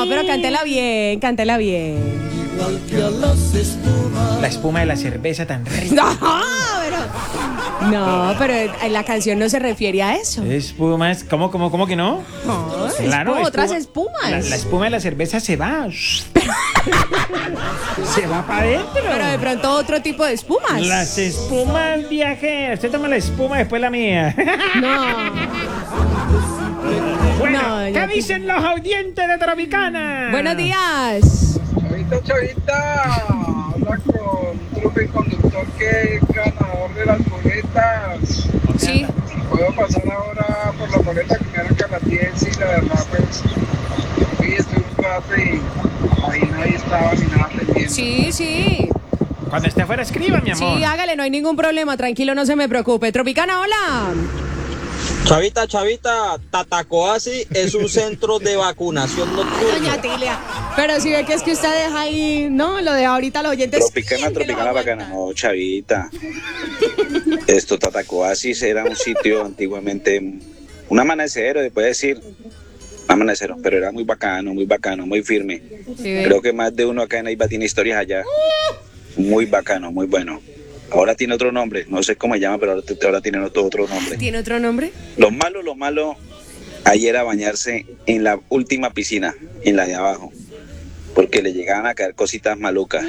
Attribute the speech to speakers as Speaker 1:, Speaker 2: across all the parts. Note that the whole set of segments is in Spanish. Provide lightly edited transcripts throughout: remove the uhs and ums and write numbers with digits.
Speaker 1: pero cántela bien, cántela bien.
Speaker 2: Igual que a las espumas.
Speaker 3: La espuma de la cerveza tan rica.
Speaker 1: No, pero la canción no se refiere a eso.
Speaker 3: Espumas, ¿cómo que no?
Speaker 1: No,
Speaker 3: Claro,
Speaker 1: otras espumas.
Speaker 3: La espuma de la cerveza se va. Se va para adentro.
Speaker 1: Pero de pronto otro tipo de espumas.
Speaker 3: Las espumas viajeras. Usted toma la espuma, después la mía.
Speaker 1: No.
Speaker 3: Bueno,
Speaker 1: No,
Speaker 3: ¿qué
Speaker 1: ya-
Speaker 3: dicen los audientes de Tropicana?
Speaker 1: Buenos días.
Speaker 4: Chavita, habla con un trupe conductor que es ganador de las boletas.
Speaker 1: Sí.
Speaker 4: Puedo pasar ahora por la boleta que me dan a las 10 y la verdad pues fui estuve un rato y ahí nadie estaba ni nada pendiente.
Speaker 1: Sí, sí.
Speaker 3: Cuando esté afuera, escriba, mi amor.
Speaker 1: Sí, hágale, no hay ningún problema. Tranquilo, no se me preocupe. Tropicana, hola.
Speaker 5: Chavita, Tatacoasi es un centro de vacunación nocturna.
Speaker 1: Doña Tilia. Pero si ve que es que usted deja ahí, ¿no? Lo de ahorita los oyentes.
Speaker 6: Tropicana bacana. No, Chavita. Esto, Tatacoasis era un sitio antiguamente, un amanecero, se puede decir. Un amanecero, pero era muy bacano, muy firme.
Speaker 1: Sí,
Speaker 6: Creo que más de uno acá en Neiva tiene historias allá. Muy bacano, muy bueno. Ahora tiene otro nombre, no sé cómo se llama, pero ahora tiene otro nombre.
Speaker 1: ¿Tiene otro nombre?
Speaker 6: Lo malo, ayer era bañarse en la última piscina, en la de abajo, porque le llegaban a caer cositas malucas.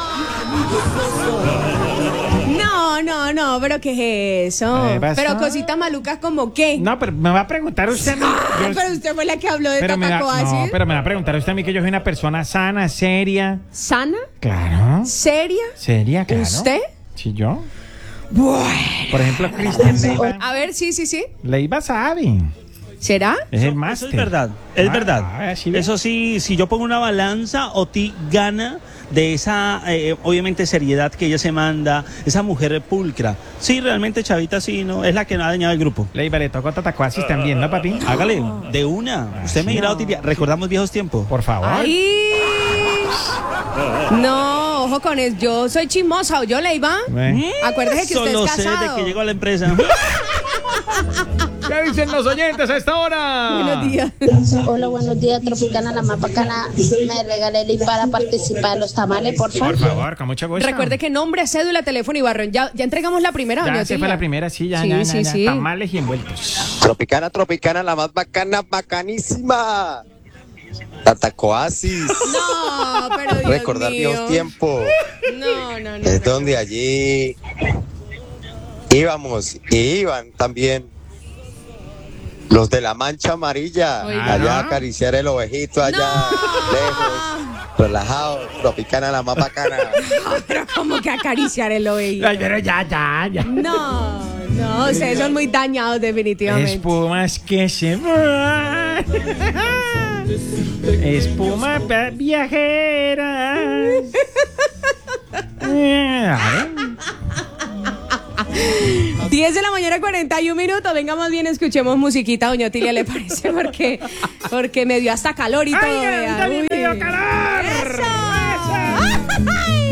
Speaker 1: No, pero ¿qué es eso?
Speaker 3: ¿Qué pasó?
Speaker 1: Pero cositas malucas como qué.
Speaker 3: No, pero me va a preguntar usted a mí. Yo-
Speaker 1: Pero usted fue la que habló de
Speaker 3: pero me va,
Speaker 1: Tatacoasi.
Speaker 3: no, pero me va a preguntar usted a mí que yo soy una persona sana, seria.
Speaker 1: ¿Sana?
Speaker 3: Claro.
Speaker 1: ¿Seria?
Speaker 3: Seria, claro.
Speaker 1: ¿Usted?
Speaker 3: Sí, yo.
Speaker 1: Bueno.
Speaker 3: Por ejemplo, Cristian Leiva.
Speaker 1: A ver, sí.
Speaker 3: Leiva sabe.
Speaker 1: ¿Será?
Speaker 3: Es el
Speaker 7: Eso
Speaker 3: máster.
Speaker 7: es verdad, es verdad.
Speaker 3: Así ve.
Speaker 7: Eso sí, si yo pongo una balanza, Oti gana de esa, obviamente, seriedad que ella se manda, esa mujer pulcra. Sí, realmente, Chavita, sí, no, es la que no ha dañado el grupo.
Speaker 3: Leiva le tocó Tatacoasis también, ¿no, papi?
Speaker 7: Hágale, de una. Usted me dirá, Oti, recordamos viejos tiempos.
Speaker 3: Por favor.
Speaker 1: ¡Ay! No, ojo con eso. Yo soy chismosa, ¿o yo, Leiva? Acuérdese que usted
Speaker 7: Solo
Speaker 1: es
Speaker 7: sé
Speaker 1: casado.
Speaker 7: de que llegó a la empresa.
Speaker 3: ¿Qué dicen los oyentes a esta hora?
Speaker 1: Buenos días.
Speaker 8: Hola, buenos días, Tropicana, la más bacana. Me regalé el link para participar en los tamales, por favor.
Speaker 3: Por favor, con mucho gusto.
Speaker 1: Recuerde que nombre, cédula, teléfono y barrón. Ya entregamos la primera,
Speaker 3: Ya
Speaker 1: doña
Speaker 3: se fue
Speaker 1: Tilia.
Speaker 3: la primera, sí, ya.
Speaker 1: Sí.
Speaker 3: Tamales y envueltos.
Speaker 5: Tropicana, la más bacana, bacanísima. Tatacoasis.
Speaker 1: No, pero Dios
Speaker 5: Recordar
Speaker 1: mío.
Speaker 5: viejos tiempos.
Speaker 1: No.
Speaker 5: Es donde allí íbamos y iban también los de la mancha amarilla,
Speaker 1: Oiga.
Speaker 5: allá a acariciar el ovejito allá lejos, relajado. Tropicana, la más bacana.
Speaker 1: Pero como que acariciar el oído.
Speaker 3: Ay, pero ya.
Speaker 1: No, ustedes son muy dañados definitivamente.
Speaker 3: Espumas que se van. Espumas viajeras. A ver.
Speaker 1: 10 de la mañana, 41 minutos. Venga, más bien escuchemos musiquita, doña Tilia, ¿le parece? Porque me dio hasta calor y todo.
Speaker 3: ¡Ay,
Speaker 1: vea.
Speaker 3: también me dio
Speaker 1: Uy.
Speaker 3: calor!
Speaker 1: ¡Eso!